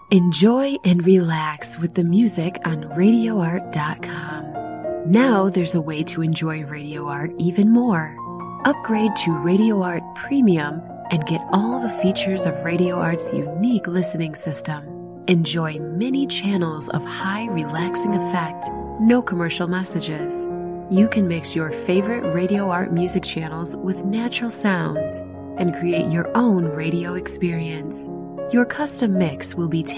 Enjoy and relax with the music on RadioArt.com. Now there's a way to enjoy Radio Art even more. Upgrade to Radio Art Premium and get all the features of Radio Art's unique listening system. Enjoy many channels of high relaxing effect, no commercial messages. You can mix your favorite Radio Art music channels with natural sounds and create your own radio experience. Your custom mix will be